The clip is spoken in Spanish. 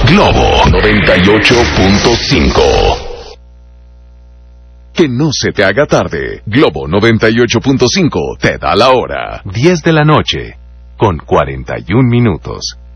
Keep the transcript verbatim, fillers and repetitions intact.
Globo noventa y ocho punto cinco. Que no se te haga tarde. Globo noventa y ocho punto cinco te da la hora. diez de la noche, con cuarenta y un minutos.